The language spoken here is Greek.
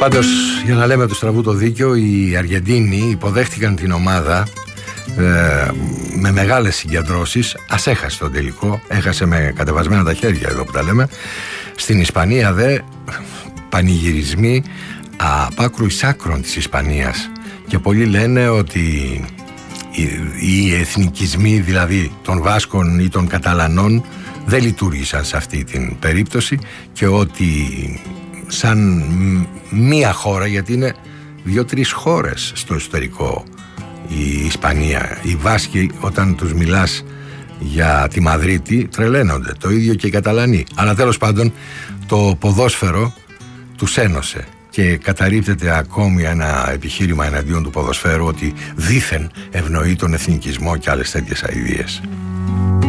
Πάντως, για να λέμε το στραβού το δίκιο, οι Αργεντίνοι υποδέχτηκαν την ομάδα με μεγάλες συγκεντρώσεις. Ας έχασε τον τελικό, έχασε με κατεβασμένα τα χέρια εδώ που τα λέμε. Στην Ισπανία δε πανηγυρισμοί απ' άκρου εις άκρων της Ισπανίας, και πολλοί λένε ότι οι εθνικισμοί δηλαδή των Βάσκων ή των Καταλανών δεν λειτουργήσαν σε αυτή την περίπτωση, και ότι σαν μία χώρα, γιατί είναι 2-3 χώρες στο εσωτερικό η Ισπανία, οι Βάσκοι όταν τους μιλάς για τη Μαδρίτη τρελαίνονται, το ίδιο και οι Καταλανοί. Αλλά τέλος πάντων το ποδόσφαιρο τους ένωσε, και καταρρίπτεται ακόμη ένα επιχείρημα εναντίον του ποδοσφαίρου ότι δήθεν ευνοεί τον εθνικισμό και άλλες τέτοιες αηδίες.